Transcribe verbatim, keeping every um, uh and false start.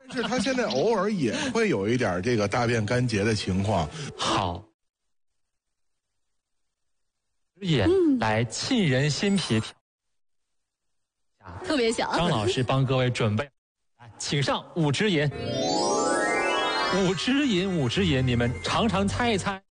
但是他现在偶尔也会有一点这个大便干结的情况。 好，眼、嗯、来沁人心脾调。 特别想。 张老师帮各位准备，来，请上五支饮。五支饮，五支饮，你们尝尝猜一猜。